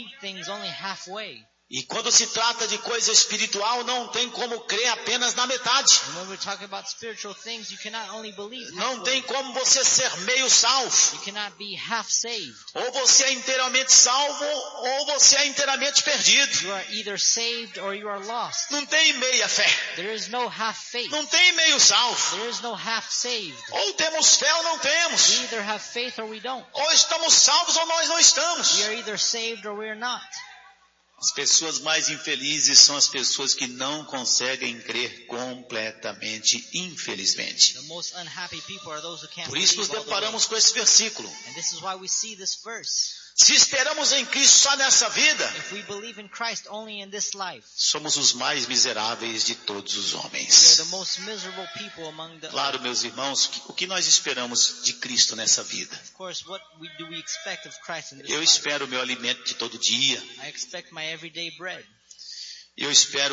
believe things only halfway. E quando se trata de coisa espiritual, não tem como crer apenas na metade. And when we're talking about spiritual things, you cannot only believe Não halfway. tem como você ser meio salvo. You cannot be half saved. Ou você é inteiramente salvo, ou você é inteiramente perdido. You are either saved or you are lost. Não tem meia fé. There is no half faith. Não tem meio salvo. There is no half saved. Ou temos fé ou não temos. We either have faith or we don't. Ou estamos salvos ou nós não estamos. We are either saved or we are not. As pessoas mais infelizes são as pessoas que não conseguem crer completamente, infelizmente. The most unhappy people are those who can't Por isso nos believe all the way. deparamos com esse versículo. And this is why we see this verse. Se esperamos em Cristo só nessa vida, If we believe in Christ only in this life, somos os mais miseráveis de todos os we are homens. the most miserable people among the Claro, meus irmãos, o que nós esperamos de Cristo nessa vida? Of course, what do we expect of Christ in this Eu life? espero o meu alimento de todo dia. I expect my everyday bread. Eu espero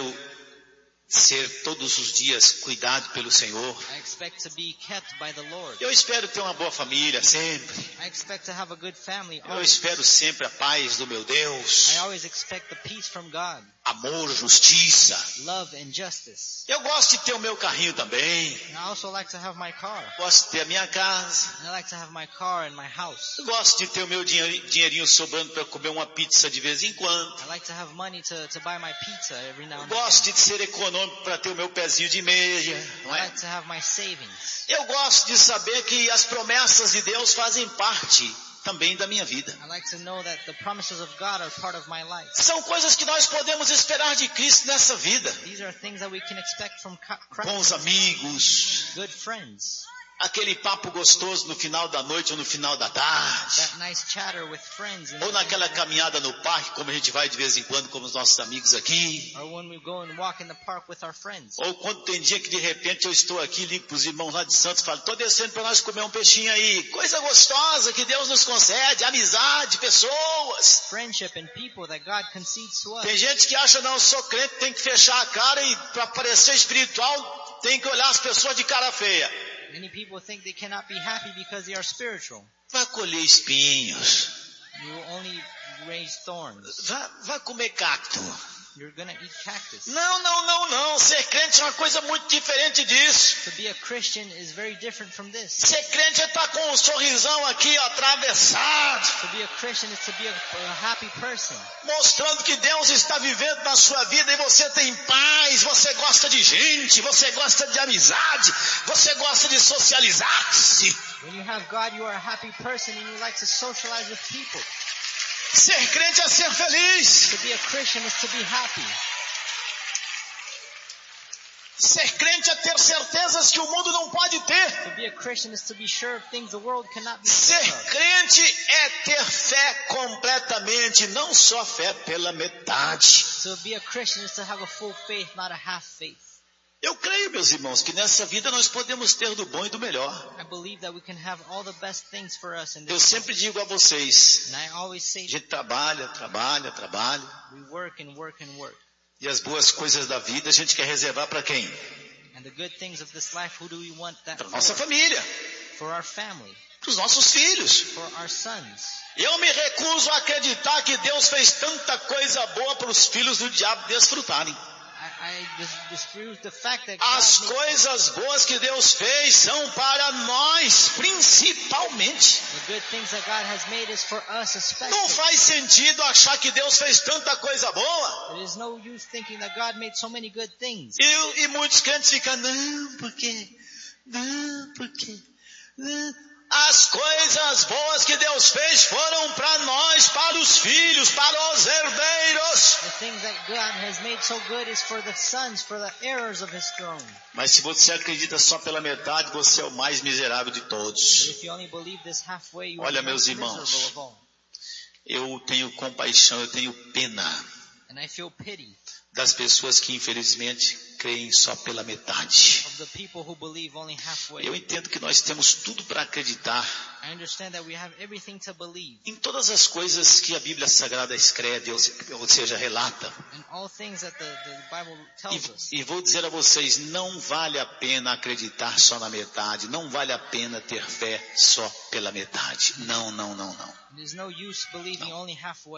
ser todos os dias cuidado pelo Senhor. I expect to be kept by the Lord. Eu espero ter uma boa família sempre. I expect to have a good family Eu always. espero sempre a paz do meu Deus. I always expect the peace from God, Amor, justiça. love and justice. Eu gosto de ter o meu carrinho também. And I also like to have my car. Gosto de ter a minha casa. And I like to have my car and my house. Eu gosto de ter o meu dinheirinho sobrando para comer uma pizza de vez em quando. I like to have money to buy my pizza every now Eu and gosto again. de ser econômico para ter o meu pezinho de meia. I Não é? like to have my savings. Eu gosto de saber que as promessas de Deus fazem parte também da minha vida. I like to know that the promises of God are part of my life. São coisas que nós podemos esperar de Cristo nessa vida. These are things that we can expect from Bons Christ. amigos, Good friends. aquele papo gostoso no final da noite ou no final da tarde. That nice chatter with friends. Ou naquela caminhada no parque, como a gente vai de vez em quando com os nossos amigos aqui. Or when we go and walk in the park with our friends. Ou quando tem dia que de repente eu estou aqui, ligo para os irmãos lá de Santos e falo, estou descendo para nós comer um peixinho aí. Coisa gostosa que Deus nos concede, amizade, pessoas. Friendship and people that God concedes to us. Tem gente que acha, não, eu sou crente, tem que fechar a cara e para parecer espiritual tem que olhar as pessoas de cara feia. Many people think they cannot be happy because they are spiritual. Vai colher espinhos. You only raise thorns. Vai comer cacto. You're gonna eat cactus. Não. Ser crente é uma coisa muito diferente disso. To be a Christian is very different from this. Ser crente é estar com um sorrisão aqui, ó, atravessado. To be a Christian is to be a happy person. Mostrando que Deus está vivendo na sua vida e você tem paz, você gosta de gente, você gosta de amizade, você gosta de socializar-se. When you have God, you are a happy person and you like to socialize with people. Ser crente é ser feliz. To be a Christian is to be happy. Ser crente é ter certezas que o mundo não pode ter. To be a Christian is to be sure of things the world cannot be Ser sure of. crente é ter fé completamente, não só fé pela metade. To be a Christian is to have a full faith, not a half faith. Eu creio, meus irmãos, que nessa vida nós podemos ter do bom e do melhor. I believe that we can have all the best things for us in Eu this sempre digo a vocês, life. And I always a say gente trabalha. we work and work and work. E as boas coisas da vida a gente quer reservar para quem? And the good things of this life, who do we want that Para nossa for? família, For our family, para os nossos filhos. for our sons. Eu me recuso a acreditar que Deus fez tanta coisa boa para os filhos do diabo desfrutarem. I dispute the fact that As God made coisas boas que Deus fez são para nós, principalmente. the good things that God has made is for us especially. Não faz sentido achar que Deus fez tanta coisa boa. There is no use thinking that God made so many good things. E muitos crentes ficam, não, porque. As coisas boas que Deus fez foram para nós, para os filhos, para os herdeiros. The things that God has made so good is for the sons, for the heirs of His throne. Mas se você acredita só pela metade, você é o mais miserável de todos. If you only believe this halfway, you Olha, are the meus most irmãos. miserable of all. Eu tenho compaixão, eu tenho pena And I feel pity das pessoas que infelizmente creem só pela metade. of the people who believe only halfway. Eu entendo que nós temos tudo para acreditar I understand that we have everything to believe em todas as coisas que a Bíblia Sagrada escreve, ou seja, relata. in all things that the Bible tells us. E vou dizer a vocês, não vale a pena acreditar só na metade, não vale a pena ter fé só pela metade. Não. There's no use believing only halfway.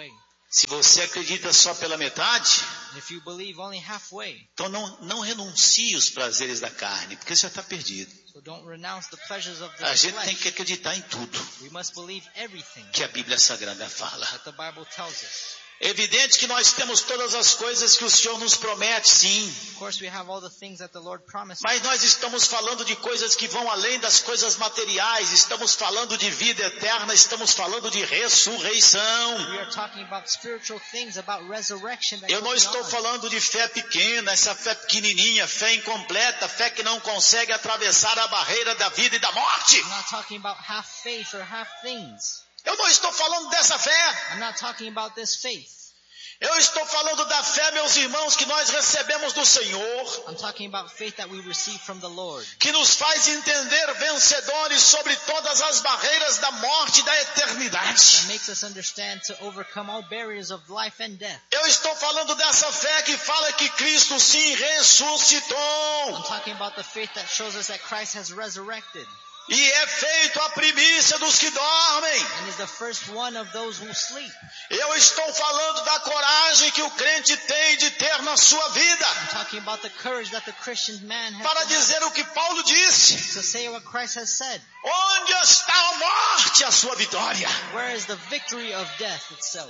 Se você acredita só pela metade, If you believe only halfway, então não renuncie os prazeres da carne, porque você já está perdido. so don't renounce the pleasures of the A gente tem flesh. que acreditar em tudo We must believe everything que a Bíblia Sagrada fala. that the Bible tells us. É evidente que nós temos todas as coisas que o Senhor nos promete, sim. Of course, we have all the things that the Lord promised. Mas nós estamos falando de coisas que vão além das coisas materiais. Estamos falando de vida eterna, estamos falando de ressurreição. We are talking about spiritual things, about resurrection. That Eu não goes estou beyond. falando de fé pequena, essa fé pequenininha, fé incompleta, fé que não consegue atravessar a barreira da vida e da morte. I'm not talking about half faith or half things. Eu não estou falando dessa fé. I'm not talking about this faith. Eu estou falando da fé, meus irmãos, que nós recebemos do Senhor, I'm talking about faith that we receive from the Lord. que nos faz entender vencedores sobre todas as barreiras da morte e da eternidade. That makes us understand to overcome all barriers of life and death. Eu estou falando dessa fé que fala que Cristo sim ressuscitou. I'm talking about the faith that shows us that Christ has resurrected E é feito a primícia dos que dormem. and is the first one of those who sleep. Eu estou falando da coragem que o crente tem de ter na sua vida. I'm talking about the courage that the Christian man has Para dizer o que Paulo disse. to say what Christ has said. Onde está a morte, a sua vitória? Where is the victory of death itself?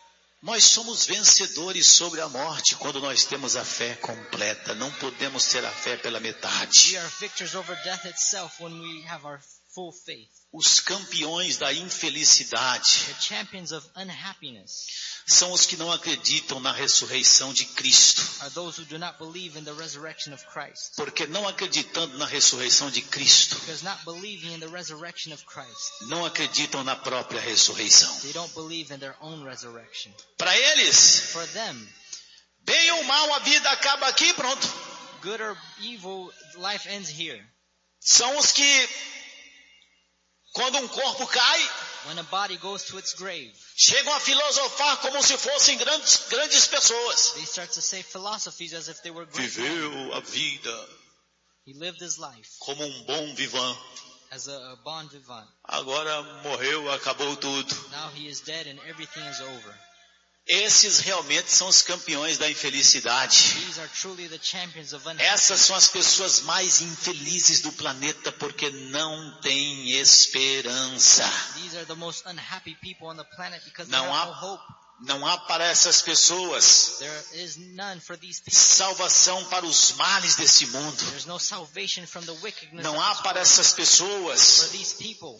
Nós somos vencedores sobre a morte quando nós temos a fé completa. Não podemos ter a fé pela metade. We are victors over death itself when we have our full faith. Os campeões da infelicidade The champions of unhappiness são os que não acreditam na ressurreição de Cristo. are those who do not believe in the resurrection of Christ. Porque não acreditando na ressurreição de Cristo, Because not believing in the resurrection of Christ, não acreditam na própria ressurreição. they don't believe in their own resurrection. Para eles, For them, bem ou mal, a vida acaba aqui e pronto. good or evil, life ends here. São os que, quando um corpo cai, When a body goes to its grave, chegam a filosofar como se fossem grandes pessoas. they start to say philosophies as if they were great men. Viveu a vida He lived his life como um bom vivant. as a bon vivant. Agora morreu, acabou tudo. Now he is dead and everything is over. Esses realmente são os campeões da infelicidade. These are truly the champions of Essas unhappiness. são as pessoas mais infelizes do planeta porque não têm esperança. These are the most unhappy people on the planet because they Não have no há, hope. não há para essas pessoas There is none for these people. salvação para os males desse mundo. There's no salvation from the wickedness Não of há this para world. essas For pessoas these people,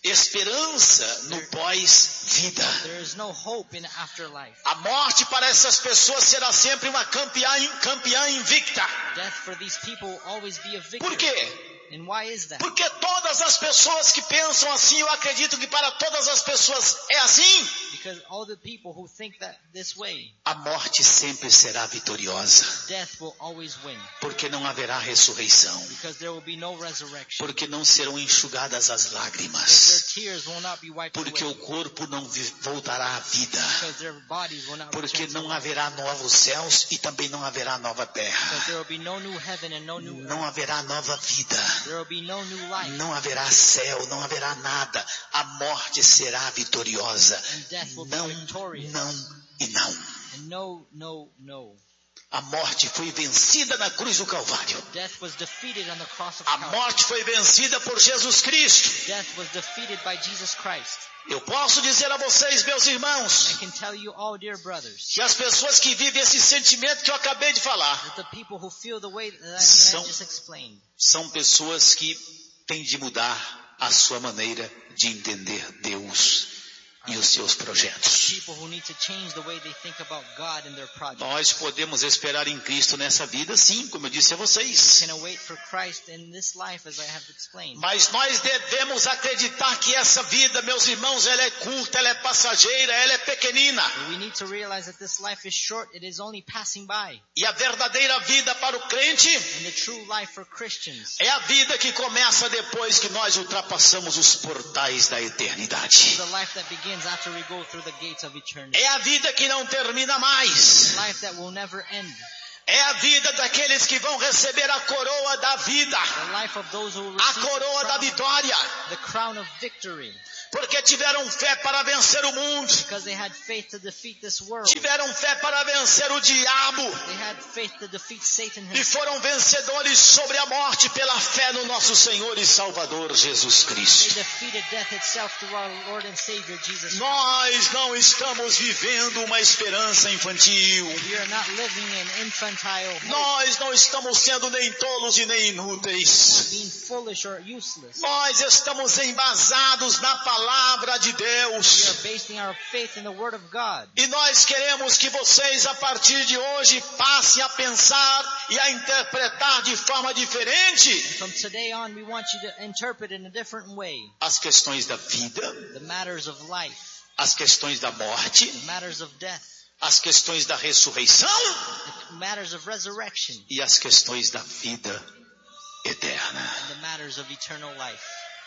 esperança no pós-vida. there is no hope in afterlife. A morte para essas pessoas será sempre uma campeã invicta. Death for these people will always be a victory. Por quê? And why is that? Porque todas as pessoas que pensam assim, eu acredito que para todas as pessoas é assim. Because all the people who think that this way, A morte sempre será vitoriosa. death will always win. Porque não haverá ressurreição. Because there will be no resurrection. Porque não serão enxugadas as Because their lágrimas. tears will not be wiped Porque away. o corpo não voltará à vida. Because their bodies will not Porque return to não life. haverá novos céus e também não haverá nova Because terra. there will be no new heaven and no new Não earth. haverá nova vida. There will be no new life. Não haverá céu, não haverá nada. A morte será vitoriosa. And death will be Não, victorious. não e não. And no, no, no. A morte foi vencida na cruz do Calvário. Death was defeated on the cross of A Calvary. morte foi vencida por Jesus Cristo. Death was defeated by Jesus Christ. Eu posso dizer a vocês, meus irmãos, I can tell you all, dear brothers, que as pessoas que vivem esse sentimento que eu acabei de falar, that the people who feel the way that I São- just explained, são pessoas que têm de mudar a sua maneira de entender Deus e os seus projetos. people who need to change the way they think about God and their project. Nós podemos esperar em Cristo nessa vida, sim, como eu disse a vocês. We can await for Christ in this life, as I have explained. Mas nós devemos acreditar que essa vida, meus irmãos, ela é curta, ela é passageira, ela é pequenina. But we need to realize that this life is short. It is only passing by. E a verdadeira vida para o crente And the true life for Christians é a vida que começa depois que nós ultrapassamos os portais da eternidade. is the life that begins after we go through the gates of eternity. É a vida que não termina mais. Life that will never end. É a vida daqueles que vão receber a coroa da vida, The life of those who a receive coroa da vitória. the crown of victory. Porque tiveram fé para vencer o mundo. Because they had faith to defeat this world. Tiveram fé para vencer o diabo. They had faith to defeat Satan E himself. foram vencedores sobre a morte pela fé no nosso Senhor e Salvador Jesus They Cristo. defeated death itself through our Lord and Savior Jesus Christ. Nós não estamos vivendo uma esperança infantil. We are not living in infantile hope, Nós não estamos sendo nem tolos e nem inúteis. being foolish or useless. Nós estamos embasados na palavra de We are Deus. basing our faith in the Word of God. E nós queremos que vocês, a partir de hoje, passem a pensar e a interpretar de forma diferente From today on, we want you to interpret in a different way as questões da vida, the matters of life, as questões da morte, the matters of death, as questões da ressurreição the matters of resurrection, e as questões da vida eterna. and the matters of eternal life.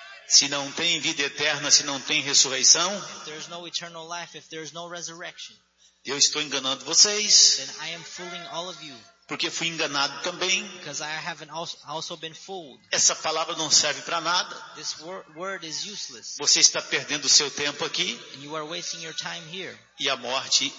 Se não tem vida eterna, se não tem ressurreição, If there is no eternal life, if there is no resurrection, eu estou enganando vocês, then I am fooling all of you, porque fui enganado também. because I haven't also been fooled. Essa palavra não serve para nada. This word is useless, Você está perdendo o seu tempo aqui and you are wasting your time here, e a morte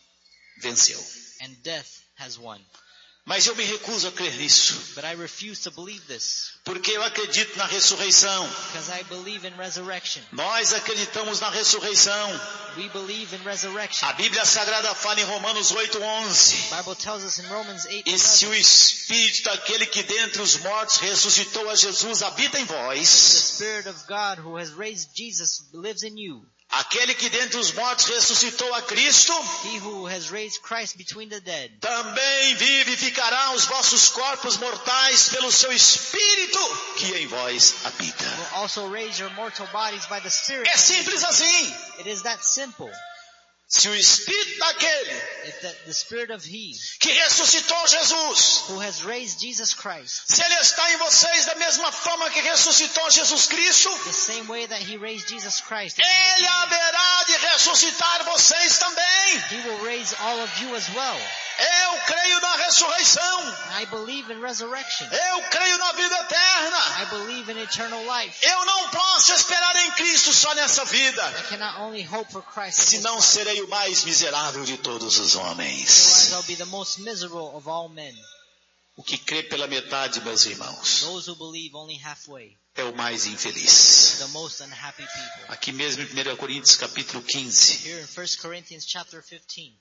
venceu. and death has won. Mas eu me recuso a crer nisso, But I refuse to believe this, porque eu acredito na ressurreição. because I believe in resurrection. Nós acreditamos na ressurreição. We believe in resurrection. A Bíblia Sagrada fala em Romanos 8:11. The Bible tells us in Romans E se o 8:11, Espírito daquele que dentre os mortos ressuscitou a Jesus habita em the vós, Spirit of God who has raised Jesus lives in you. aquele que dentre os mortos ressuscitou a Cristo, He who has raised Christ between the dead também vivificará os vossos corpos mortais pelo seu Espírito que em vós habita. will also raise your mortal bodies by the Spirit. É simples assim. It is that simple. Se o Espírito daquele If the Spirit of He que ressuscitou Jesus, who has raised Jesus Christ, se ele está em vocês da mesma forma que ressuscitou Jesus Cristo, the same way that He raised Jesus Christ, ele haverá de ressuscitar vocês também. He will raise all of you as well. Eu creio na ressurreição. I believe in resurrection. Eu creio na vida eterna. I believe in eternal life. Eu não posso esperar em Cristo só nessa vida, I cannot only hope for Christ in this senão life, serei o mais miserável de todos os otherwise homens. I'll be the most miserable of all men. O que crê pela metade, meus irmãos, Those who believe only halfway, é o mais infeliz. the most unhappy people. Aqui mesmo em 1 Coríntios capítulo 15, Here in 1 Corinthians chapter 15,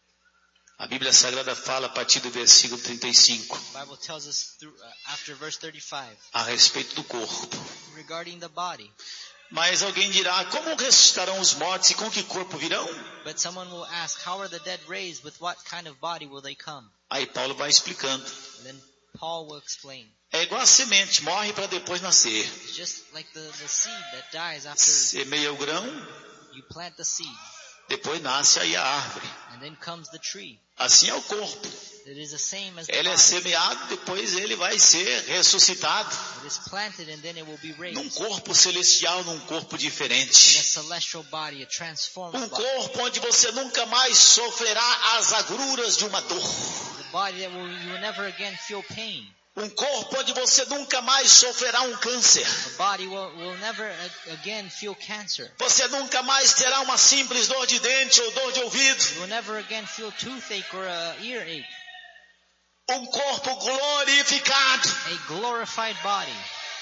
a Bíblia Sagrada fala a partir do versículo 35 the Bible tells us after verse 35 a respeito do corpo. regarding the body. Mas alguém dirá, como ressuscitarão os mortos e com que corpo virão? But someone will ask, how are the dead raised? With what kind of body will they come? Aí Paulo vai explicando. And then Paul will explain. É igual a semente, morre para depois nascer. It's just like the seed that dies after Semeia o grão, you plant the seed. depois nasce aí a árvore. And then comes the tree. Assim é o corpo. It is the same as the Ele é body. semeado, depois ele vai ser ressuscitado. It is planted and then it will be Num raised. corpo celestial, num corpo In a diferente. celestial body, a transformed Um body. corpo onde você nunca mais sofrerá as agruras de uma dor. The body that you will never again feel pain. Um corpo onde você nunca mais sofrerá um câncer. A body will never again feel cancer. Você nunca mais terá uma simples dor de dente ou dor de ouvido. You will never again feel toothache or a earache. Um corpo glorificado. A glorified body.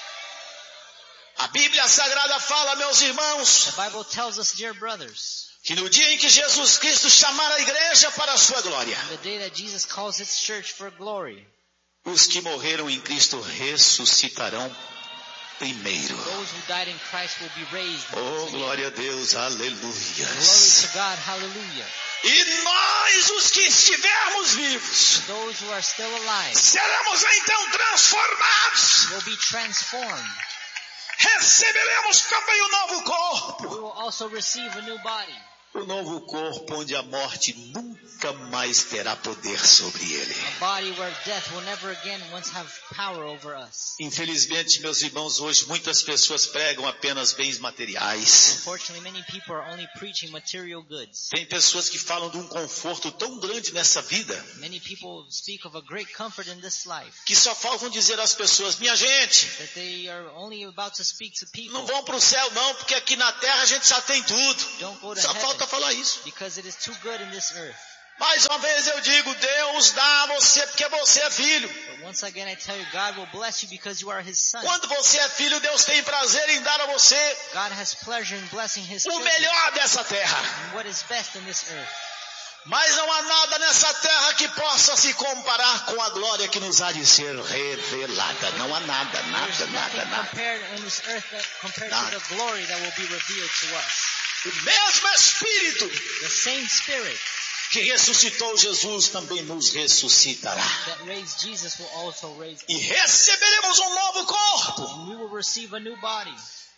A Bíblia Sagrada fala, meus irmãos, The Bible tells us, dear brothers, que no dia em que Jesus Cristo chamar a igreja para a sua glória, the day that Jesus calls His church for glory, os que morreram em Cristo ressuscitarão primeiro. those who died in Christ will be raised. Oh, once again. glória a Deus, Glory aleluia. to God, hallelujah. E nós, os que estivermos vivos, Those who are still alive seremos então transformados. will be transformed. Receberemos também o novo corpo. We will also receive a new body. O novo corpo onde a morte nunca nunca mais terá poder sobre ele. A body where death will never again once have power over us. Infelizmente, meus irmãos, hoje muitas pessoas pregam apenas bens materiais. Unfortunately, many people are only preaching material goods. Tem pessoas que falam de um conforto tão grande nessa vida, Many people speak of a great comfort in this life, que só faltam dizer às pessoas: minha gente, that they are only about to speak to people. não vão para o céu não, porque aqui na terra a gente já tem tudo. Don't go to Só heaven falta falar isso. because it is too good in this earth. Mais uma vez eu digo, Deus dá a você porque você é filho. But once again I tell you, God will bless you because you are His son. Quando você é filho, Deus tem prazer em dar a você God has pleasure in blessing His o children melhor dessa terra. and what is best in this earth. Mas não há nada nessa terra que possa se comparar com a glória que nos há de ser revelada. Não há nada, There's nada, nothing nada, nada. compared in this earth compared Nada. to the glory that will be revealed to us. O mesmo Espírito The same Spirit que ressuscitou Jesus também nos ressuscitará. that raised Jesus will also raise E us. receberemos um novo corpo. And we will receive a new body.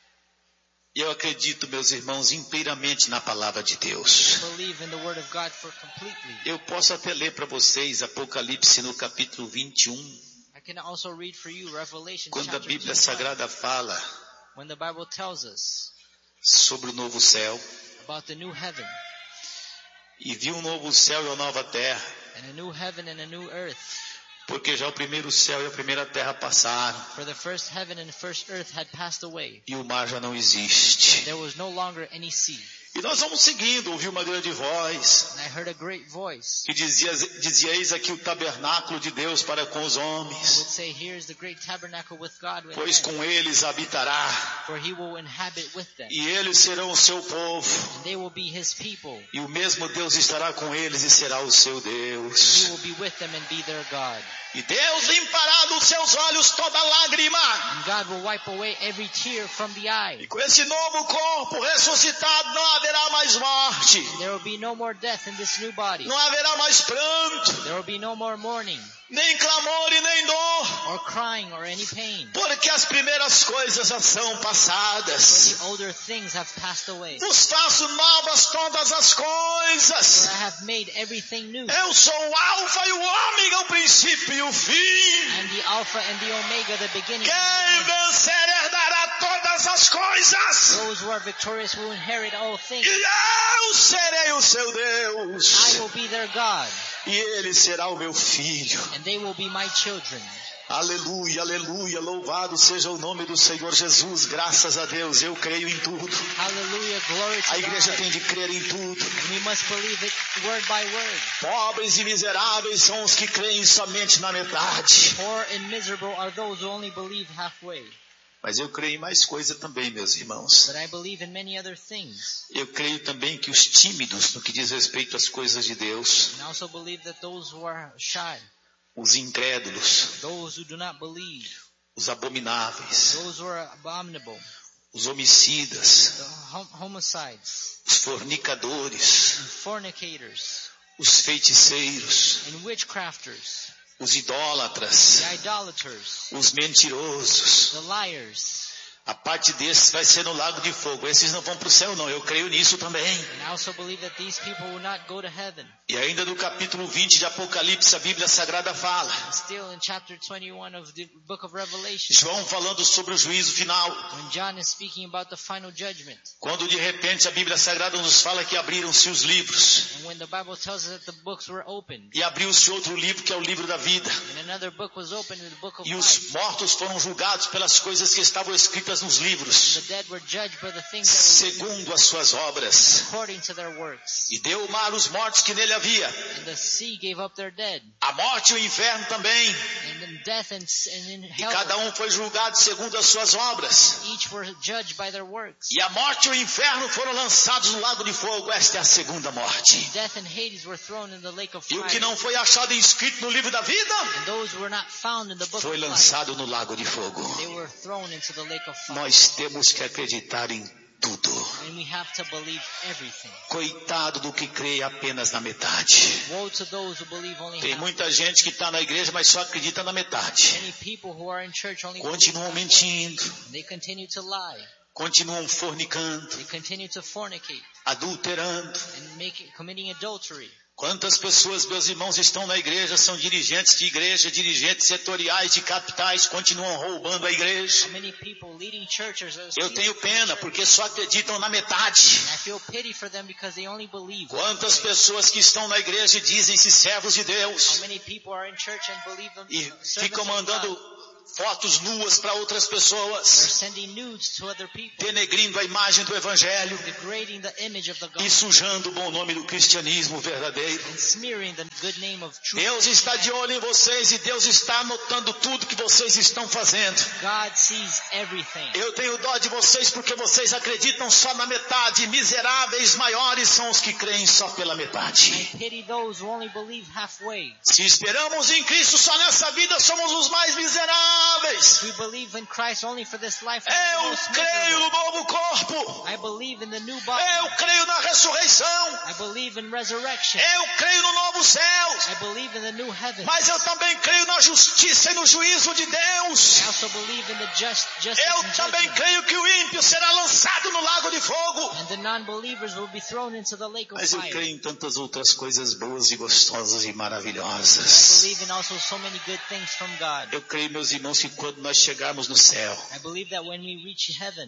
E eu acredito, meus irmãos, inteiramente na palavra de Deus. I believe in the Word of God for completely. Eu posso até ler para vocês Apocalipse no capítulo 21, I can also read for you Revelation quando a chapter Bíblia 21, Sagrada fala when the Bible tells us sobre o novo céu. about the new heaven E vi um novo céu e uma nova terra, and a new heaven and a new earth. porque já o primeiro céu e a primeira terra passaram, For the first heaven and the first earth had passed away. e o mar já não existe. There was no longer any sea. E nós vamos seguindo, ouvi uma grande voz, And I heard a great voice que dizia, eis aqui o tabernáculo de Deus para com os that homens, would say, here is the great tabernacle with God with pois men, com eles habitará, for He will inhabit with them. e eles serão o seu povo, And they will be His people. e o mesmo Deus estará com eles e será o seu He Deus. will be with them and be their God. E Deus limpará dos seus olhos toda lágrima. And God will wipe away every tear from the eye. E com esse novo corpo ressuscitado não haverá mais morte, There will be no more death in this new body. não haverá mais pranto, There will be no more mourning nem clamor e nem dor, or crying or any pain. porque as primeiras coisas já são For passadas. the older things have passed away. Vos faço novas todas as For coisas. I have made everything new. Eu sou o Alfa e o Ômega, o princípio e o fim. I'm the Alpha and the Omega, the beginning and Quem the end. vencer herdará todas as coisas. Those who are victorious will inherit all things. E eu serei o seu I Deus. will be their God, E ele será o meu filho. and they will be my children. Aleluia, aleluia, louvado seja o nome do Senhor Jesus, graças a Deus, eu creio em tudo. Hallelujah, glory A to igreja God. tem de crer em tudo. And we must believe it word by word. Pobres e miseráveis são os que creem somente na metade. Poor and miserable are those who only believe halfway. Mas eu creio em mais coisa também, meus irmãos. But I believe in many other things. Eu creio também que os tímidos, no que diz respeito às coisas de Deus, And I also believe that those who are shy, os incrédulos, those who do not believe, os abomináveis, those who are abominable, os homicidas, the homicides, os fornicadores, and fornicators, os feiticeiros, and witchcrafters, os idólatras, the idolaters, os mentirosos. the liars. A parte desses vai ser no lago de fogo. Esses não vão para o céu não, eu creio nisso também. And I also believe that these people will not go to heaven. E ainda no capítulo 20 de Apocalipse, a Bíblia Sagrada fala, And still in chapter 21 of the book of Revelation, João falando sobre o juízo final, when John is speaking about the final judgment, quando de repente a Bíblia Sagrada nos fala que abriram-se os livros, and when the Bible tells us that the books were opened, e abriu-se outro livro que é o livro da vida, and another book was opened in the book of e life, os mortos foram julgados pelas coisas que estavam escritas nos livros, the dead were judged by the things that were written segundo as suas obras. according to their works. E deu o mar os mortos que nele havia, And the sea gave up their dead, a morte e o inferno também, and then death and in e hell, cada um foi julgado segundo as suas obras. each were judged by their works. E a morte e o inferno foram lançados no lago de fogo. Esta é a segunda morte. Death and Hades were thrown in the lake of E o que fire, não foi achado inscrito no livro da vida, and those who were not found in the book foi of life, lançado no lago de fogo. they were thrown into the lake of fire. Nós temos que acreditar em tudo. And we have to believe everything. Coitado do que crê apenas na metade. Woe to those who believe only Tem half. muita gente que está na igreja, mas só acredita na metade. Many people who are in church only believe Continuam halfway. mentindo, They continue to lie. continuam fornicando, They continue to fornicate adulterando, and committing adultery, Quantas pessoas, meus irmãos, estão na igreja, são dirigentes de igreja, dirigentes setoriais de capitais, continuam roubando a igreja. How many people leading churches are Eu tenho pena, porque só acreditam na metade. I feel pity for them because they only believe. Quantas pessoas que estão na igreja e dizem-se servos de How Deus many people are in church and believe them e servants ficam of God? mandando fotos nuas para outras They're pessoas, sending nudes to other people, denegrindo a imagem do evangelho degrading the image of the e gospel, sujando o bom nome do cristianismo verdadeiro. and smearing the good name of truth. Deus está de olho em vocês e Deus está anotando tudo que vocês estão fazendo. God sees everything. Eu tenho dó de vocês porque vocês acreditam só na metade. Miseráveis maiores são os que creem só pela I metade. pity those who only believe halfway. Se esperamos em Cristo só nessa vida, somos os mais miseráveis. If we believe in Christ only for this life, we're the Eu most creio no miserable. novo corpo. I believe in the new body. Eu creio na ressurreição. I believe in resurrection. Eu creio no novo céu. I believe in the new heaven. Mas eu também creio na justiça e no juízo de Deus. I also believe in the justice Eu and também judgment. creio que o ímpio será lançado no lago de fogo. And the non-believers will be thrown into the lake of Mas eu fire. creio em tantas outras coisas boas e gostosas e I maravilhosas. believe in also so many good things from God. Eu creio, meus irmãos, que quando nós chegarmos no céu, I believe that when we reach heaven,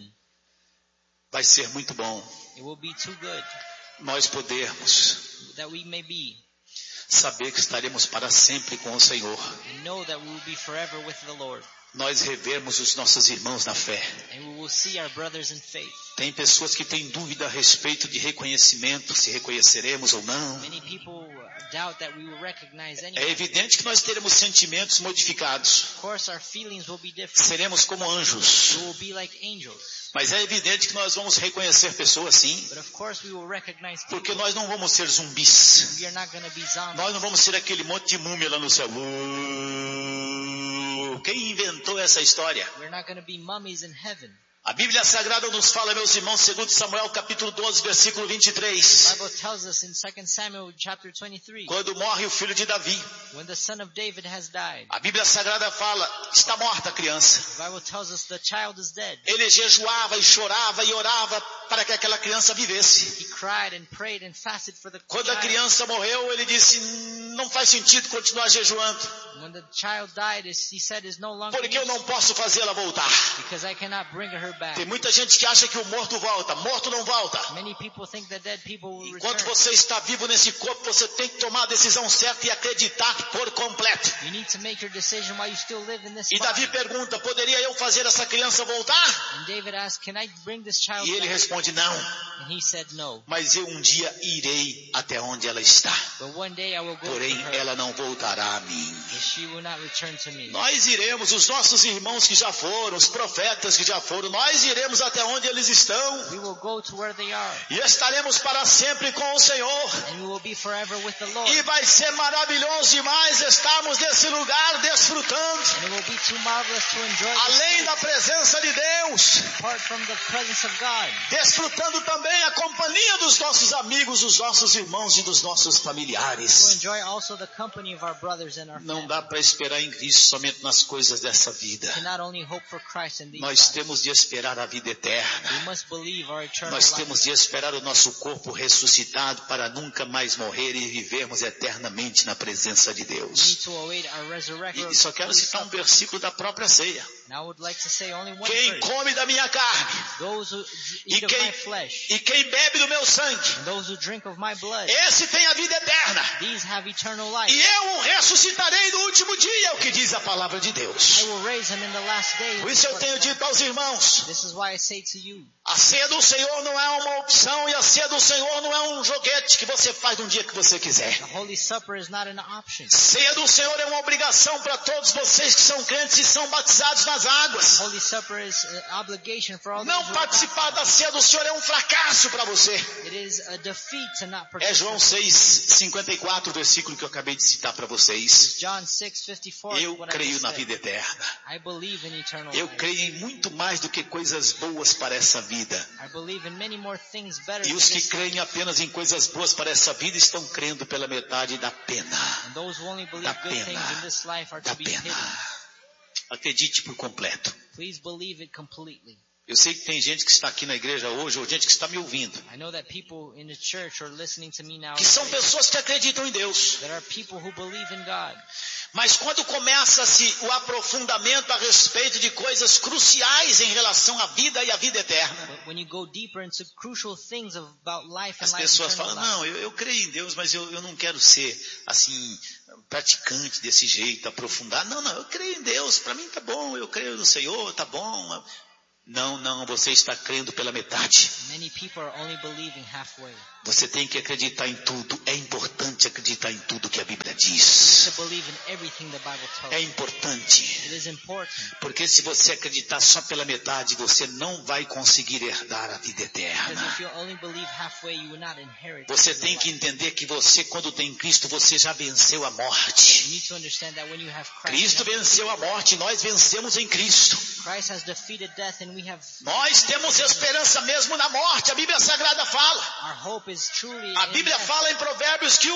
vai ser muito bom it will be too good nós podermos that we may be saber que estaremos para sempre com o Senhor. and know that we will be forever with the Lord. Nós revermos os nossos irmãos na fé. And we will see our brothers in faith. Tem pessoas que têm dúvida a respeito de reconhecimento, se reconheceremos ou não. Many people doubt that we will recognize É anyone. evidente que nós teremos sentimentos modificados. Of course, our feelings will be different. Seremos como anjos. We will be like angels. Mas é evidente que nós vamos reconhecer pessoas sim. But of course, we will recognize people. Porque nós não vamos ser zumbis. We are not going to be zombies. Nós não vamos ser aquele monte de múmia lá no céu. Quem inventou essa história? We're not going to be mummies in heaven. A Bíblia Sagrada nos fala, meus irmãos, segundo Samuel capítulo 12, versículo The 23. Bible tells us in 2 Samuel chapter 23, Quando morre o filho de Davi, when the son of David has died, a Bíblia Sagrada fala, está morta a criança. the Bible tells us the child is dead. Ele jejuava e chorava e orava para que aquela criança vivesse. He cried and prayed and fasted for the Quando a child. criança morreu, ele disse, não faz sentido continuar jejuando, When the child died, he said, is no longer porque eu não posso fazê-la voltar. because I cannot bring her back. Tem muita gente que acha que o morto volta. Morto não volta. Many people think that dead people will Enquanto return. você está vivo nesse corpo, você tem que tomar a decisão certa e acreditar por completo. You need to make your decision while you still live in this E Davi body. pergunta, poderia eu fazer essa criança voltar? And David asked, can I bring this child E ele back? responde, não. And he said no. Mas eu um dia irei até onde ela está. But one day I will go Porém, to her, ela não voltará a mim. but she will not return to me. Nós iremos, os nossos irmãos que já foram, os profetas que já foram, nós iremos até onde eles estão. We will go to where they are. E estaremos para sempre com o Senhor. And we will be forever with the Lord. E vai ser maravilhoso demais estarmos nesse lugar desfrutando. And it will be too marvelous to enjoy this Além da place, presença de Deus. apart from the presence of God. Desfrutando também a companhia dos nossos amigos, dos nossos irmãos e dos nossos To familiares. enjoy also the company of our brothers and our Não family. dá para esperar em Cristo somente nas coisas dessa vida. We cannot only hope for Christ in these Nós lives. temos de esperar a vida eterna. We must believe our eternal Nós life. temos de esperar o nosso corpo ressuscitado para nunca mais morrer e vivermos eternamente na presença de We need Deus. to await our resurrection. E só quero citar um versículo da própria ceia. And I would like to say only one Quem verse. come da minha carne Those who e eat of quem, my flesh e quem bebe do meu sangue, and those who drink of my blood, esse tem a vida eterna. these have eternal life. E eu o ressuscitarei no último dia, é o que diz a palavra de I Deus. will raise him in the last day. Por isso eu tenho dito aos irmãos, This is why I say to you, a ceia do Senhor não é uma opção e a ceia do Senhor não é um joguete que você faz no dia que você quiser. the Holy Supper is not an option. Ceia do Senhor é uma obrigação para todos vocês que são crentes e são batizados nas águas. Holy Supper is an obligation for all Não those who are participar da ceia do Senhor é um fracasso para você. It is a defeat to not É João participate. 6:54, o versículo que eu acabei de citar para vocês. John 6:54. Eu what I creio just na said. vida eterna. I believe in eternal Eu life. creio em muito mais do que coisas boas para essa vida. I believe in many more things better E than os que this. creem apenas em coisas boas para essa vida estão crendo pela metade da pena. And those who only believe Da good pena. things in this life are Da to be pena. hidden. Acredite por completo. Please believe it completely. Eu sei que tem gente que está aqui na igreja hoje, ou gente que está me ouvindo, I know that people in the church are listening to me now. que são pessoas que acreditam em Deus. There are people who believe in God. Mas quando começa-se o aprofundamento a respeito de coisas cruciais em relação à vida e à vida eterna, But when you go deeper into crucial things about life and as life pessoas eternal falam, life, não, eu creio em Deus, mas eu não quero ser assim, praticante desse jeito, aprofundar. Não, eu creio em Deus, para mim tá bom, eu creio no Senhor, tá bom. Não, você está crendo pela metade. many people are only believing halfway. Você tem que acreditar em tudo. É importante acreditar em tudo que a Bíblia You diz. need to believe in everything the Bible tells É you. importante. It is important. Porque se você acreditar só pela metade, você não vai conseguir herdar a vida Because eterna. if you only believe halfway, you will not inherit. Você eternal tem que life. entender que você, quando tem Cristo, você já venceu a morte. You need to understand that when you have Cristo venceu a morte, nós vencemos em Cristo. Christ has defeated death and we have. Nós temos esperança mesmo na morte. A Bíblia Sagrada fala. Our hope is truly A in Bíblia death. fala em Provérbios que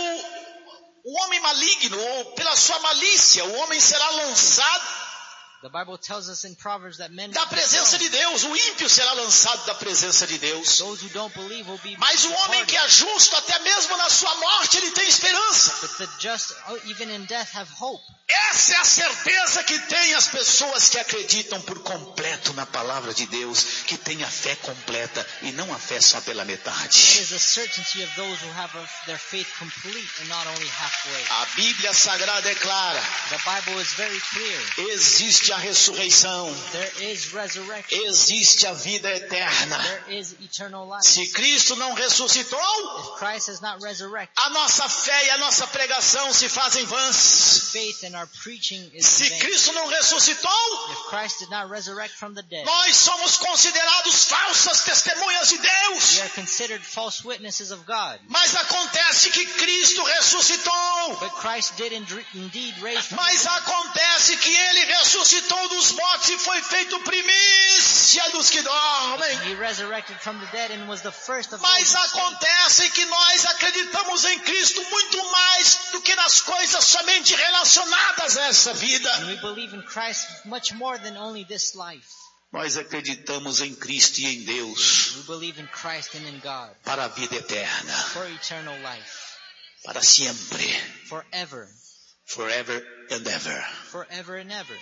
o homem maligno, ou pela sua malícia, o homem será lançado The Bible tells us in Proverbs that men da will be presença de thrown. Deus. O ímpio será lançado da presença de Deus. Those who don't believe will be Mas o homem que é justo, até mesmo na sua morte, ele tem esperança. But the just, even in death, have hope. Essa é a certeza que tem as pessoas que acreditam por completo na palavra de Deus, que têm a fé completa e não a fé só pela It metade. is the certainty of those who have their faith complete and not only halfway. A Bíblia Sagrada é clara. The Bible is very clear. Existe a ressurreição. There is resurrection. Existe a vida eterna. There is eternal life. Se Cristo não ressuscitou, If Christ has not resurrected, a nossa fé e a nossa pregação se fazem vãs. faith and our preaching is Se in vain. Cristo não ressuscitou, If Christ did not resurrect from the dead, nós somos considerados falsas testemunhas de Deus. we are considered false witnesses of God. Mas acontece que Cristo ressuscitou. But Christ did indeed raise from the Mas dead. acontece que Ele ressuscitou dos mortos e foi feito primícia dos que dormem. He resurrected from the dead and was the first of Mas those who sleep. acontece que nós acreditamos em Cristo muito mais do que nas coisas somente relacionadas a essa vida. And we believe in Christ much more than only this life. Nós acreditamos em Cristo e em Deus We believe in Christ and in God para a vida eterna, for eternal life, para sempre, forever, forever and ever. forever and ever.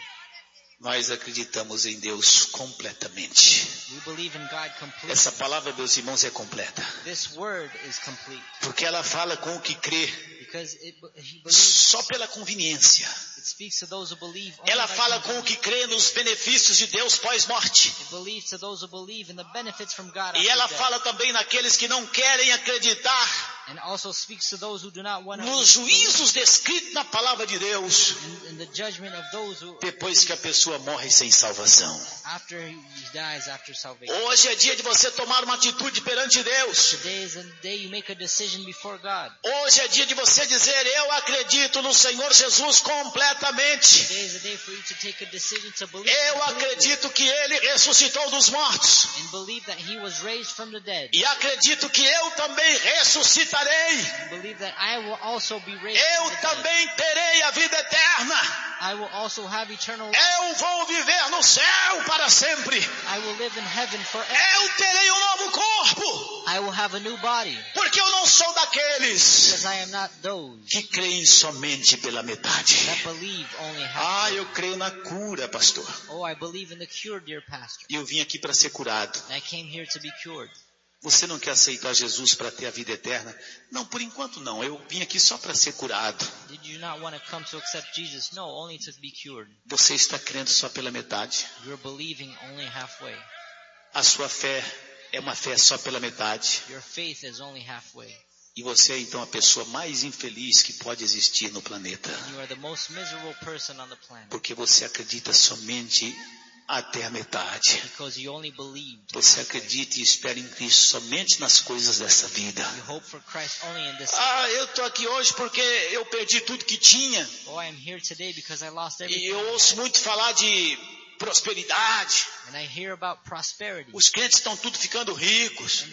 Nós acreditamos em Deus completamente. We believe in God completely. Essa palavra, meus irmãos, é completa, This word is complete porque ela fala com o que crê because he believes, só pela conveniência. it speaks to those who believe. Only Ela by fala com o convenience. que crê nos benefícios de Deus pós-morte. It believes to those who believe in the benefits from God E after ela death. fala também naqueles que não querem acreditar And also speaks to those who do not want to nos juízos descritos na palavra de Deus, in the judgment of those who, depois que a pessoa morre sem salvação. after he dies after salvation. Hoje é dia de você tomar uma atitude perante Deus. Today is a day you make a decision before God. Hoje é dia de você dizer, eu acredito no Senhor Jesus completamente. Today is a day for you to take a decision to believe Eu completely acredito que Ele ressuscitou dos mortos. and believe that he was raised from the dead. E acredito que eu também ressuscitarei. And believe that I will also be raised Eu from the dead. também terei a vida eterna. I will also have eternal life. Eu vou viver no céu para sempre. I will live in heaven forever. Eu terei um novo corpo. I will have a new body Porque eu não sou daqueles because I am not those que creem somente pela metade. that believe only Ah, half. eu creio na cura, pastor. Oh, I believe in the cure, dear pastor. E eu vim aqui para ser curado. And I came here to be cured. Você não quer aceitar Jesus para ter a vida eterna? Não, por enquanto não. Eu vim aqui só para ser curado. Did you not want to come to accept Jesus? No, only to be cured. Você está crendo só pela metade. You're believing only halfway. A sua fé é uma fé só pela metade. Your faith is only halfway. E você é então a pessoa mais infeliz que pode existir no planeta. You are the most miserable person on the planet Porque você acredita somente até a metade. because you only believed. Você acredita e espera em Cristo somente nas coisas dessa vida. You hope for Christ only in this. Ah, eu estou aqui hoje porque eu perdi tudo que tinha. Oh, I am here today because I lost E everything. eu ouço muito falar de prosperidade. And I hear about prosperity. Os crentes estão tudo ficando ricos. And the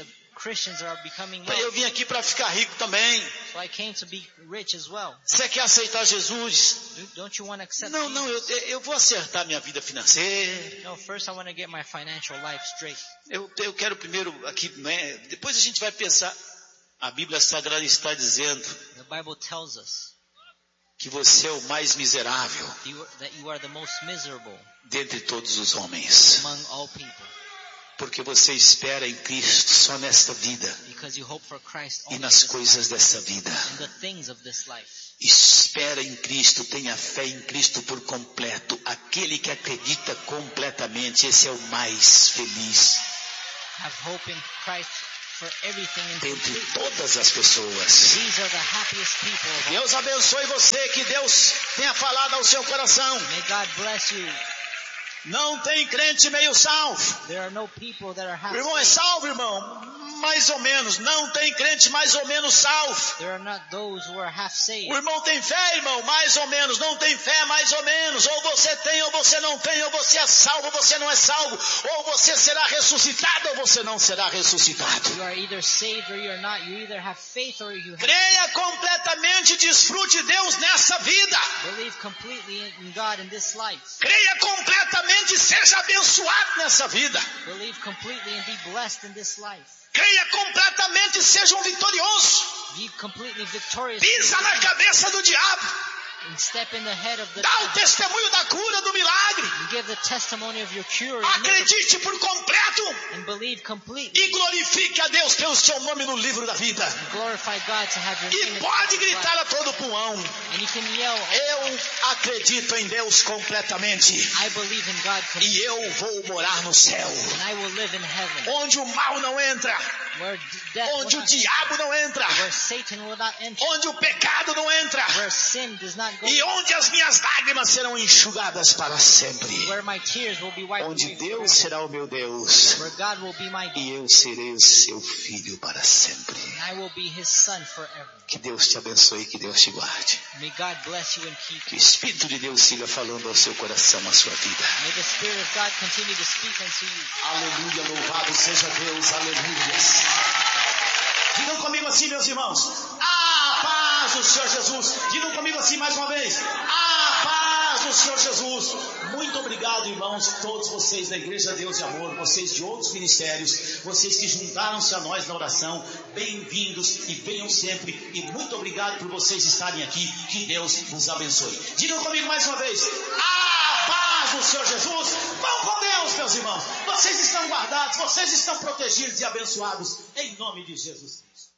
Christians are becoming Eu vim aqui para ficar rico também. So I came to be rich as well. Você quer aceitar Jesus? Don't you want to accept Não, Jesus? eu vou acertar minha vida financeira. No, first I want to get my financial life straight. Eu quero primeiro aqui, né? Depois a gente vai pensar. A Bíblia Sagrada está dizendo The Bible tells us que você é o mais miserável that you are the most miserable dentre todos os homens. among all people. Porque você espera em Cristo só nesta vida Because you hope for Christ e only nas coisas dessa vida. in the things of this life. Espera em Cristo, tenha fé em Cristo por completo. Aquele que acredita completamente, esse é o mais feliz Have hope in Christ for everything and dentre complete. todas as pessoas. These are the happiest people of all. Deus abençoe você, que Deus tenha falado ao seu coração. May God bless you. Não tem crente meio salvo. There are no people that are half O irmão é saved. salvo, irmão? Mais ou menos. Não tem crente mais ou menos salvo. There are not those who are half saved. O irmão tem fé, irmão? Mais ou menos. Não tem fé, mais ou menos. Ou você tem, ou você não tem. Ou você é salvo, ou você não é salvo. Ou você será ressuscitado, ou você não será ressuscitado. You are either saved or you are not. You either have faith or you have. Creia completamente, desfrute Deus nessa vida. Believe completely in God in this life. Creia completamente, seja abençoado nessa vida. Believe completely and be blessed in this life. Creia completamente, seja um vitorioso. Be completely victorious Pisa na cabeça do diabo. and step in the head of the Dá o devil. testemunho da cura, do milagre. And give the testimony of your cure and Acredite por completo believe completely. e glorifique a Deus pelo seu nome no livro da vida. Glorify God to have your E name in pode the life. gritar a todo pulmão: And you can yell, eu acredito em Deus completamente. I believe in God completely. E eu vou morar no céu, And I will live in heaven. onde o mal não entra, Where death will onde o not, diabo não entra, where Satan will not enter. onde o pecado não entra, Where sin does not go. e onde as minhas lágrimas serão enxugadas para sempre. Where my tears will be wiped Onde away Deus forever. será o meu Deus Where God will be my God. e eu serei o seu filho para sempre. And I will be his son forever. Que Deus te abençoe, que Deus te guarde. May God bless you and keep Que you. o Espírito de Deus siga falando ao seu coração, à sua vida. May the Spirit of God continue to speak unto you. Aleluia, louvado seja Deus, aleluias. Digam comigo assim, meus irmãos: a paz do Senhor Jesus. Digam comigo assim mais uma vez: a paz do Senhor Jesus. Muito obrigado, irmãos, todos vocês da Igreja Deus e Amor, vocês de outros ministérios, vocês que juntaram-se a nós na oração. Bem-vindos e venham sempre. E muito obrigado por vocês estarem aqui. Que Deus vos abençoe. Digam comigo mais uma vez: a paz do Senhor Jesus. Vão com Deus, meus irmãos. Vocês estão guardados, vocês estão protegidos e abençoados em nome de Jesus Cristo.